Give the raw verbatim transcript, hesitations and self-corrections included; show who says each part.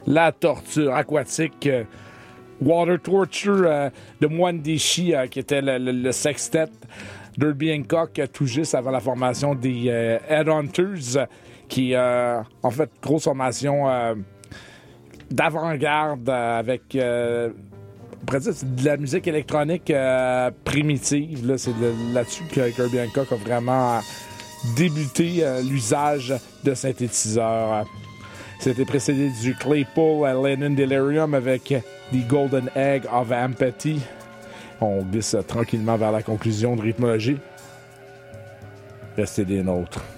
Speaker 1: La torture aquatique. Euh, Water Torture euh, de Mwandishi, euh, qui était le, le, le sextet d'Herbie Hancock, euh, tout juste avant la formation des euh, Headhunters, qui, euh, en fait, grosse formation euh, d'avant-garde euh, avec, euh, on pourrait dire, c'est de la musique électronique euh, primitive. Là, c'est de, là-dessus que Herbie Hancock a vraiment débuté euh, l'usage de synthétiseurs. C'était précédé du Claypool à Lennon Delirium avec The Golden Egg of Empathy. On glisse tranquillement vers la conclusion de rythmologie. Restez des nôtres.